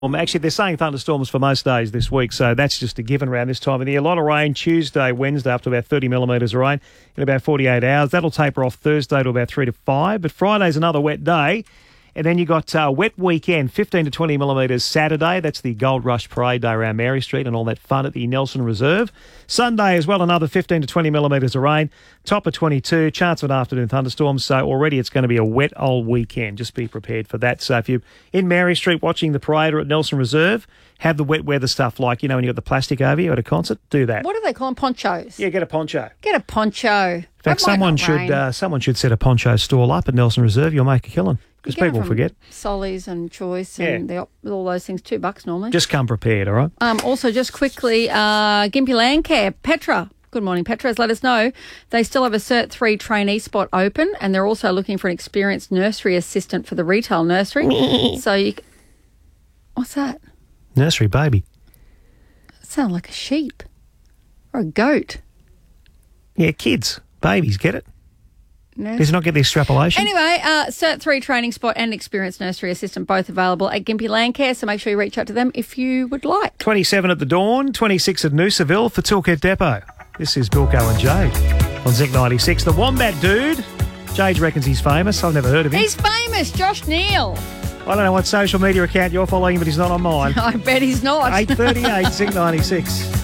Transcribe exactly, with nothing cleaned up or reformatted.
Um, Actually, they're saying thunderstorms for most days this week, so that's just a given around this time of the year. A lot of rain Tuesday, Wednesday, up to about thirty millimetres of rain in about forty-eight hours. That'll taper off Thursday to about three to five, but Friday's another wet day. And then you got uh, wet weekend, fifteen to twenty millimetres Saturday. That's the Gold Rush Parade Day around Mary Street and all that fun at the Nelson Reserve. Sunday as well, another fifteen to twenty millimetres of rain. Top of twenty-two, chance of an afternoon thunderstorm. So already it's going to be a wet old weekend. Just be prepared for that. So if you're in Mary Street watching the parade or at Nelson Reserve, have the wet weather stuff like, you know, when you got the plastic over you at a concert, do that. What do they call them? Ponchos? Yeah, get a poncho. Get a poncho. In fact, someone should uh, someone should set a poncho stall up at Nelson Reserve. You'll make a killing. Because people forget. Solly's and Choice and Yeah. the, all those things, two bucks normally. Just come prepared, all right? Um, also, just quickly, uh, Gympie Landcare, Petra. Good morning, Petra. Has let us know they still have a Cert three trainee spot open, and they're also looking for an experienced nursery assistant for the retail nursery. So you, c- what's that? Nursery baby. That sounds like a sheep or a goat. Yeah, kids, babies, get it? No. Does it not get the extrapolation? Anyway, uh, Cert three training spot and experienced nursery assistant both available at Gympie Landcare, so make sure you reach out to them if you would like. twenty-seven at the Dawn, twenty-six at Noosaville for Toolkit Depot. This is Bilko and Jade on Zinc ninety-six. The Wombat Dude. Jade reckons he's famous. I've never heard of him. He's famous, Josh Neal. I don't know what social media account you're following, but he's not on mine. I bet he's not. eight thirty-eight, Zinc ninety-six.